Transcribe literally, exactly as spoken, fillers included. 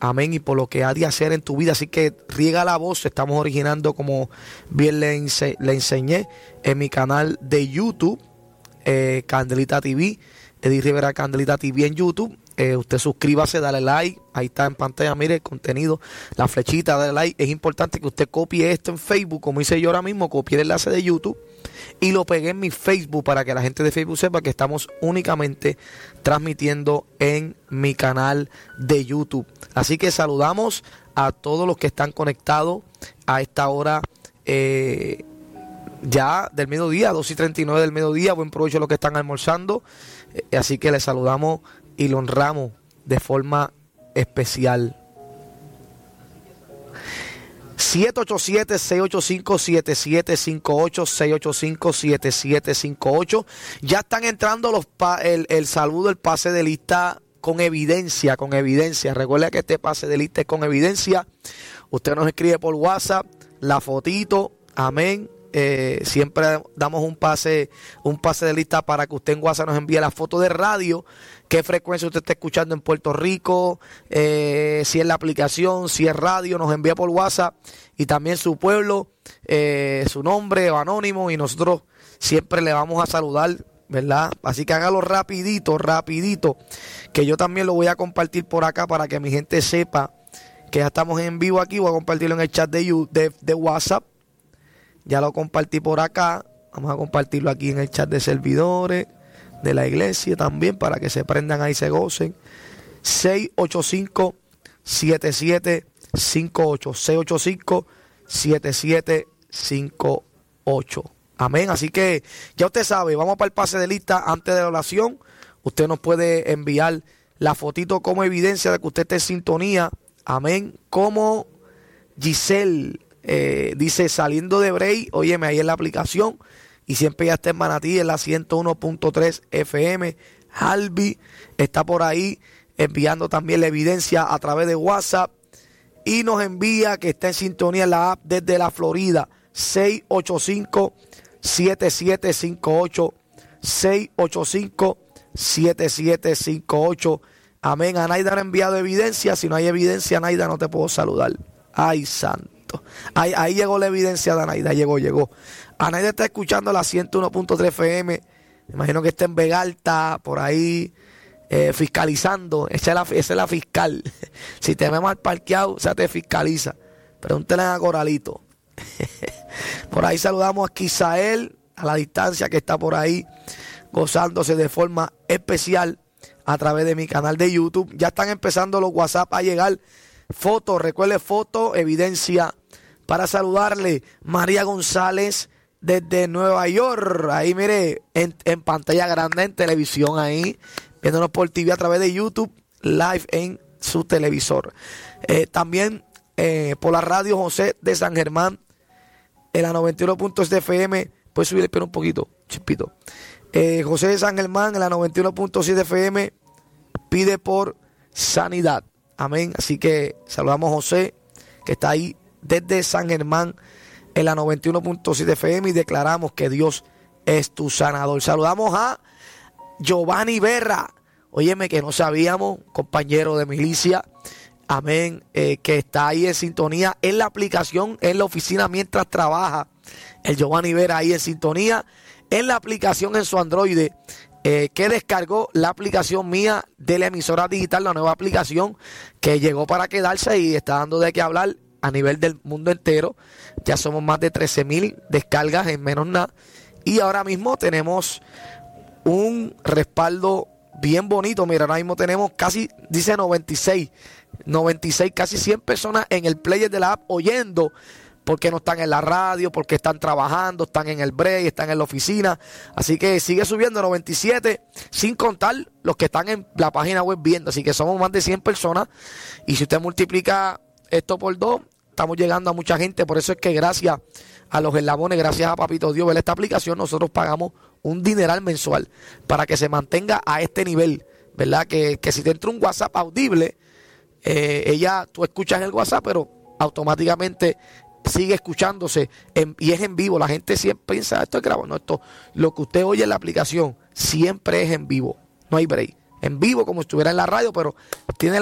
amén, y por lo que ha de hacer en tu vida. Así que riega la voz. Estamos originando, como bien le, ense le enseñé, en mi canal de YouTube, eh, Candelita T V, Eddie Rivera Candelita T V en YouTube. Eh, usted suscríbase, dale like, ahí está en pantalla, mire el contenido, la flechita, dale like. Es importante que usted copie esto en Facebook, como hice yo ahora mismo, copié el enlace de YouTube y lo pegué en mi Facebook para que la gente de Facebook sepa que estamos únicamente transmitiendo en mi canal de YouTube. Así que saludamos a todos los que están conectados a esta hora eh, ya del mediodía, dos y treinta y nueve del mediodía. Buen provecho a los que están almorzando. Eh, así que les saludamos y lo honramos de forma especial. siete ocho siete, seis ocho cinco, siete siete cinco ocho, seis ocho cinco, siete siete cinco ocho. Ya están entrando los pa el, el saludo, el pase de lista con evidencia, con evidencia. Recuerda que este pase de lista es con evidencia. Usted nos escribe por WhatsApp la fotito, amén. Eh, siempre damos un pase un pase de lista para que usted en WhatsApp nos envíe la foto de radio, qué frecuencia usted está escuchando en Puerto Rico, eh, si es la aplicación, si es radio, nos envía por WhatsApp, y también su pueblo, eh, su nombre o anónimo, y nosotros siempre le vamos a saludar, ¿verdad? Así que hágalo rapidito, rapidito, que yo también lo voy a compartir por acá para que mi gente sepa que ya estamos en vivo aquí. Voy a compartirlo en el chat de, de, de WhatsApp. Ya lo compartí por acá. Vamos a compartirlo aquí en el chat de servidores de la iglesia también, para que se prendan ahí y se gocen. seis ocho cinco, siete siete cinco ocho. seis ocho cinco, siete siete cinco ocho. Amén. Así que ya usted sabe, vamos para el pase de lista antes de la oración. Usted nos puede enviar la fotito como evidencia de que usted está en sintonía. Amén. Como Giselle. Eh, dice, saliendo de Bray, óyeme ahí en la aplicación, y siempre ya está en Manatí en la ciento uno punto tres F M. Albi está por ahí enviando también la evidencia a través de WhatsApp, y nos envía que está en sintonía en la app desde la Florida. Seis ocho cinco, siete siete cinco ocho. Seis ocho cinco, siete siete cinco ocho. Amén. A Naida han enviado evidencia. Si no hay evidencia, Naida, no te puedo saludar. Ay, santo. Ahí, ahí llegó la evidencia de Anaida, llegó, llegó. Anaida está escuchando la ciento uno punto tres F M. Me imagino que está en Vegalta, por ahí, eh, fiscalizando. Esa es, la, esa es la fiscal. Si te ves mal parqueado, o sea, te fiscaliza. Pregúntale a Coralito. Por ahí saludamos a Kisael, a la distancia, que está por ahí, gozándose de forma especial a través de mi canal de YouTube. Ya están empezando los WhatsApp a llegar. Foto, recuerde, foto, evidencia, para saludarle. María González desde Nueva York, ahí mire, en, en pantalla grande, en televisión ahí, viéndonos por T V a través de YouTube, live en su televisor. Eh, también eh, por la radio José de San Germán, en la noventa y uno punto siete F M, puede subir el pelo un poquito, chispito. Eh, José de San Germán, en la noventa y uno punto siete F M, pide por sanidad. Amén. Así que saludamos a José, que está ahí desde San Germán en la noventa y uno punto siete F M, y declaramos que Dios es tu sanador. Saludamos a Giovanni Berra. Óyeme, que no sabíamos, compañero de milicia. Amén. Eh, que está ahí en sintonía en la aplicación, en la oficina mientras trabaja. El Giovanni Berra ahí en sintonía en la aplicación en su Android. Eh, que descargó la aplicación mía de la emisora digital, la nueva aplicación que llegó para quedarse y está dando de qué hablar a nivel del mundo entero. Ya somos más de trece mil descargas en menos nada, y ahora mismo tenemos un respaldo bien bonito. Mira, ahora mismo tenemos casi, dice noventa y seis, noventa y seis, casi cien personas en el player de la app oyendo, porque no están en la radio, porque están trabajando, están en el break, están en la oficina. Así que sigue subiendo, noventa y siete, sin contar los que están en la página web viendo. Así que somos más de cien personas, y si usted multiplica esto por dos, estamos llegando a mucha gente. Por eso es que gracias a los eslabones, gracias a Papito Dios, ver esta aplicación, nosotros pagamos un dineral mensual para que se mantenga a este nivel, ¿verdad? Que, que si te entra un WhatsApp audible, eh, ella, tú escuchas el WhatsApp, pero automáticamente sigue escuchándose en, y es en vivo. La gente siempre piensa, esto es grabado. No, esto, lo que usted oye en la aplicación siempre es en vivo, no hay break. En vivo, como si estuviera en la radio, pero tiene